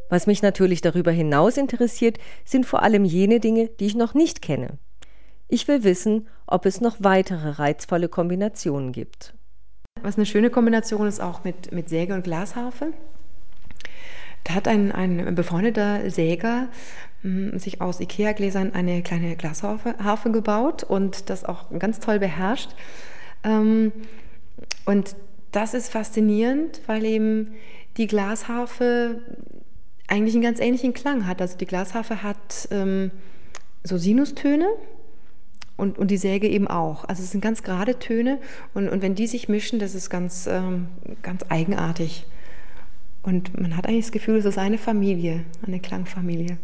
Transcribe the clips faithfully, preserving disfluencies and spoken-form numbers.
Was mich natürlich darüber hinaus interessiert, sind vor allem jene Dinge, die ich noch nicht kenne. Ich will wissen, ob es noch weitere reizvolle Kombinationen gibt. Was eine schöne Kombination ist auch mit, mit Säge und Glasharfe. Da hat ein, ein befreundeter Säger mh, sich aus Ikea-Gläsern eine kleine Glasharfe Harfe gebaut und das auch ganz toll beherrscht. Ähm, und das ist faszinierend, weil eben die Glasharfe eigentlich einen ganz ähnlichen Klang hat. Also die Glasharfe hat ähm, so Sinustöne und, und die Säge eben auch. Also es sind ganz gerade Töne und, und wenn die sich mischen, das ist ganz, ähm, ganz eigenartig. Und man hat eigentlich das Gefühl, es ist eine Familie, eine Klangfamilie.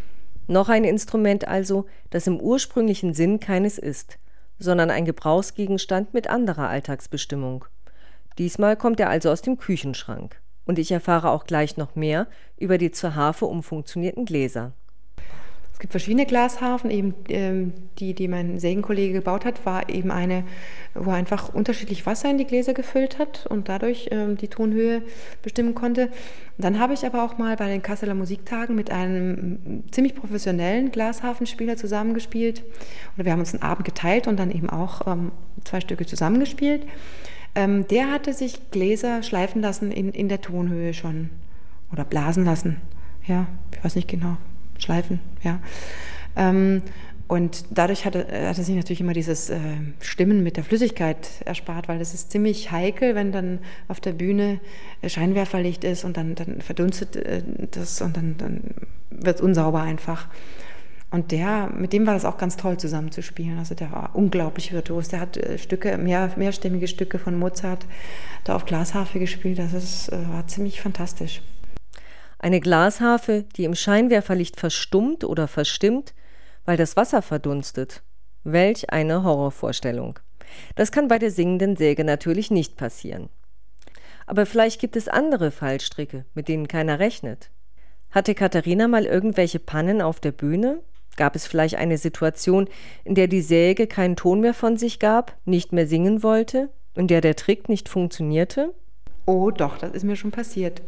Noch ein Instrument also, das im ursprünglichen Sinn keines ist, sondern ein Gebrauchsgegenstand mit anderer Alltagsbestimmung. Diesmal kommt er also aus dem Küchenschrank. Und ich erfahre auch gleich noch mehr über die zur Harfe umfunktionierten Gläser. Es gibt verschiedene Glasharfen, eben ähm, die, die mein Sägenkollege gebaut hat, war eben eine, wo er einfach unterschiedlich Wasser in die Gläser gefüllt hat und dadurch ähm, die Tonhöhe bestimmen konnte. Und dann habe ich aber auch mal bei den Kasseler Musiktagen mit einem ziemlich professionellen Glasharfenspieler zusammengespielt. Oder wir haben uns einen Abend geteilt und dann eben auch ähm, zwei Stücke zusammengespielt. Ähm, der hatte sich Gläser schleifen lassen in, in der Tonhöhe schon. Oder blasen lassen. Ja, ich weiß nicht genau. Schleifen, ja. Ähm, und dadurch hat er, hat er sich natürlich immer dieses äh, Stimmen mit der Flüssigkeit erspart, weil das ist ziemlich heikel, wenn dann auf der Bühne Scheinwerferlicht ist und dann, dann verdunstet äh, das und dann, dann wird es unsauber einfach. Und der, mit dem war das auch ganz toll zusammenzuspielen. Also der war unglaublich virtuos. Der hat äh, Stücke, mehr, mehrstimmige Stücke von Mozart da auf Glasharfe gespielt. Das ist, äh, war ziemlich fantastisch. Eine Glasharfe, die im Scheinwerferlicht verstummt oder verstimmt, weil das Wasser verdunstet. Welch eine Horrorvorstellung. Das kann bei der singenden Säge natürlich nicht passieren. Aber vielleicht gibt es andere Fallstricke, mit denen keiner rechnet. Hatte Katharina mal irgendwelche Pannen auf der Bühne? Gab es vielleicht eine Situation, in der die Säge keinen Ton mehr von sich gab, nicht mehr singen wollte, in der der Trick nicht funktionierte? Oh doch, das ist mir schon passiert.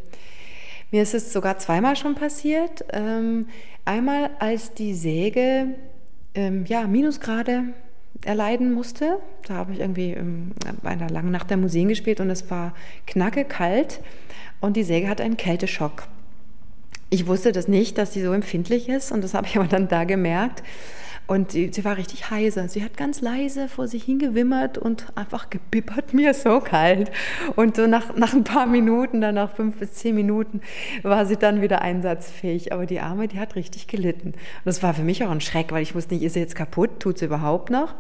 Mir ist es sogar zweimal schon passiert. Ähm, einmal, als die Säge ähm, ja, Minusgrade erleiden musste. Da habe ich irgendwie ähm, bei einer langen Nacht der Museen gespielt und es war knackekalt und die Säge hatte einen Kälteschock. Ich wusste das nicht, dass sie so empfindlich ist und das habe ich aber dann da gemerkt. Und sie, sie war richtig heiser. Sie hat ganz leise vor sich hingewimmert und einfach gebibbert, mir ist so kalt. Und so nach, nach ein paar Minuten, dann nach fünf bis zehn Minuten, war sie dann wieder einsatzfähig. Aber die Arme, die hat richtig gelitten. Und das war für mich auch ein Schreck, weil ich wusste nicht, ist sie jetzt kaputt, tut sie überhaupt noch?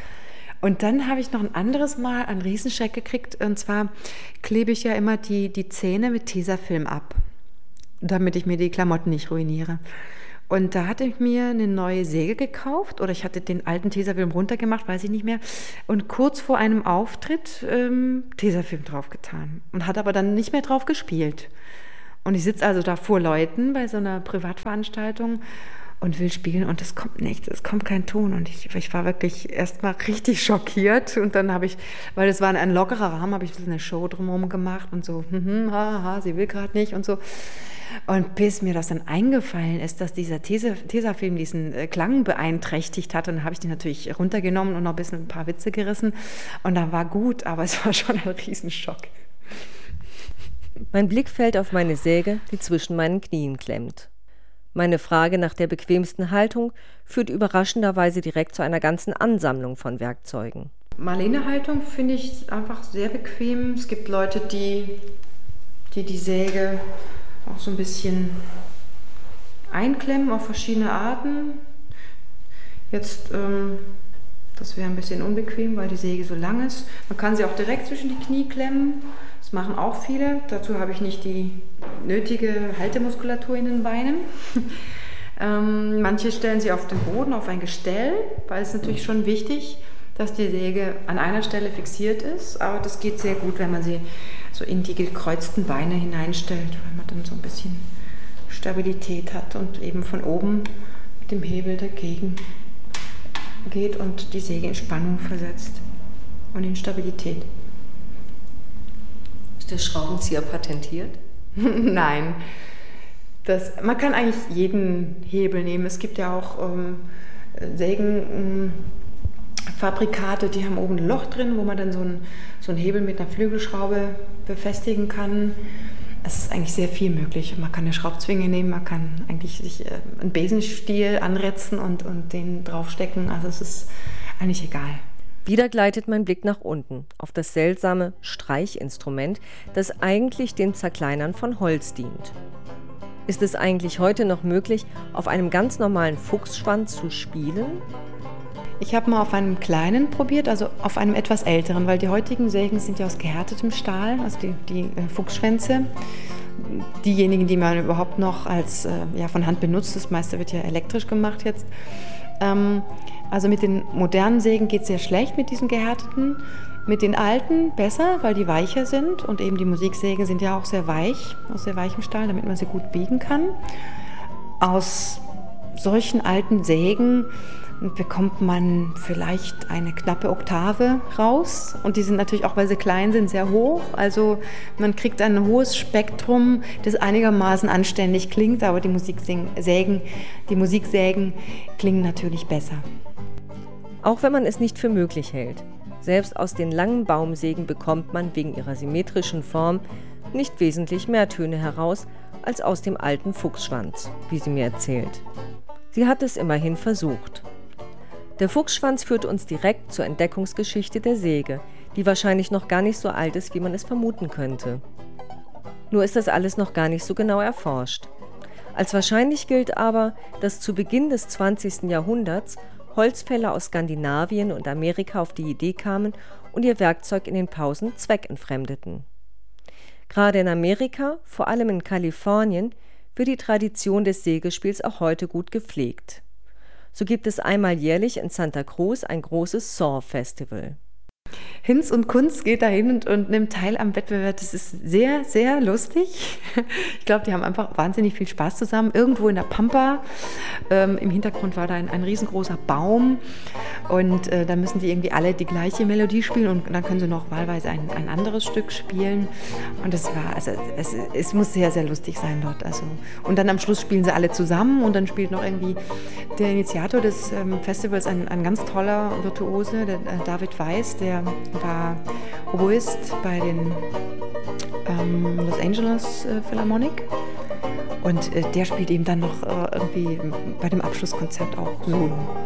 Und dann habe ich noch ein anderes Mal einen Riesenschreck gekriegt. Und zwar klebe ich ja immer die, die Zähne mit Tesafilm ab, damit ich mir die Klamotten nicht ruiniere. Und da hatte ich mir eine neue Säge gekauft oder ich hatte den alten Tesafilm runtergemacht, weiß ich nicht mehr. Und kurz vor einem Auftritt ähm, Tesafilm draufgetan und hat aber dann nicht mehr drauf gespielt. Und ich sitze also da vor Leuten bei so einer Privatveranstaltung und will spielen und es kommt nichts, es kommt kein Ton. Und ich, ich war wirklich erstmal richtig schockiert. Und dann habe ich, weil es war ein lockerer Rahmen, habe ich so eine Show drumherum gemacht und so, hm, ha, ha, sie will gerade nicht und so. Und bis mir das dann eingefallen ist, dass dieser Tesafilm diesen äh, Klang beeinträchtigt hat, dann habe ich den natürlich runtergenommen und noch ein bisschen ein paar Witze gerissen. Und dann war gut, aber es war schon ein Riesenschock. Mein Blick fällt auf meine Säge, die zwischen meinen Knien klemmt. Meine Frage nach der bequemsten Haltung führt überraschenderweise direkt zu einer ganzen Ansammlung von Werkzeugen. Marlene-Haltung finde ich einfach sehr bequem. Es gibt Leute, die die, die Säge auch so ein bisschen einklemmen auf verschiedene Arten. Jetzt, ähm, das wäre ein bisschen unbequem, weil die Säge so lang ist. Man kann sie auch direkt zwischen die Knie klemmen. Das machen auch viele. Dazu habe ich nicht die nötige Haltemuskulatur in den Beinen. ähm, manche stellen sie auf den Boden, auf ein Gestell, weil es natürlich schon wichtig, dass die Säge an einer Stelle fixiert ist. Aber das geht sehr gut, wenn man sie so in die gekreuzten Beine hineinstellt, weil man dann so ein bisschen Stabilität hat und eben von oben mit dem Hebel dagegen geht und die Säge in Spannung versetzt und in Stabilität. Ist der Schraubenzieher patentiert? Nein. Das, man kann eigentlich jeden Hebel nehmen. Es gibt ja auch ähm, Sägenfabrikate, die haben oben ein Loch drin, wo man dann so einen, so einen Hebel mit einer Flügelschraube befestigen kann. Es ist eigentlich sehr viel möglich. Man kann eine Schraubzwinge nehmen, man kann eigentlich sich äh, einen Besenstiel anretzen und, und den draufstecken. Also es ist eigentlich egal. Wieder gleitet mein Blick nach unten, auf das seltsame Streichinstrument, das eigentlich dem Zerkleinern von Holz dient. Ist es eigentlich heute noch möglich, auf einem ganz normalen Fuchsschwanz zu spielen? Ich habe mal auf einem kleinen probiert, also auf einem etwas älteren, weil die heutigen Sägen sind ja aus gehärtetem Stahl, also die, die äh, Fuchsschwänze. Diejenigen, die man überhaupt noch als äh, ja, von Hand benutzt, das meiste wird ja elektrisch gemacht jetzt. Ähm, also mit den modernen Sägen geht es sehr schlecht mit diesen gehärteten. Mit den alten besser, weil die weicher sind und eben die Musiksägen sind ja auch sehr weich, aus sehr weichem Stahl, damit man sie gut biegen kann. Aus solchen alten Sägen bekommt man vielleicht eine knappe Oktave raus und die sind natürlich auch, weil sie klein sind, sehr hoch. Also man kriegt ein hohes Spektrum, das einigermaßen anständig klingt, aber die Musiksägen, die Musiksägen klingen natürlich besser. Auch wenn man es nicht für möglich hält. Selbst aus den langen Baumsägen bekommt man wegen ihrer symmetrischen Form nicht wesentlich mehr Töne heraus als aus dem alten Fuchsschwanz, wie sie mir erzählt. Sie hat es immerhin versucht. Der Fuchsschwanz führt uns direkt zur Entdeckungsgeschichte der Säge, die wahrscheinlich noch gar nicht so alt ist, wie man es vermuten könnte. Nur ist das alles noch gar nicht so genau erforscht. Als wahrscheinlich gilt aber, dass zu Beginn des zwanzigsten Jahrhunderts Holzfäller aus Skandinavien und Amerika auf die Idee kamen und ihr Werkzeug in den Pausen zweckentfremdeten. Gerade in Amerika, vor allem in Kalifornien, wird die Tradition des Sägespiels auch heute gut gepflegt. So gibt es einmal jährlich in Santa Cruz ein großes Saw-Festival. Hinz und Kunz geht dahin und, und nimmt teil am Wettbewerb. Das ist sehr, sehr lustig. Ich glaube, die haben einfach wahnsinnig viel Spaß zusammen. Irgendwo in der Pampa. Ähm, Im Hintergrund war da ein, ein riesengroßer Baum. Und äh, da müssen die irgendwie alle die gleiche Melodie spielen. Und dann können sie noch wahlweise ein, ein anderes Stück spielen. Und das war, also es, es muss sehr, sehr lustig sein dort. Also. Und dann am Schluss spielen sie alle zusammen. Und dann spielt noch irgendwie der Initiator des ähm, Festivals, ein, ein ganz toller Virtuose, der äh, David Weiss, der war Oboist bei den ähm, Los Angeles äh, Philharmonic und äh, der spielt eben dann noch äh, irgendwie bei dem Abschlusskonzert auch Solo.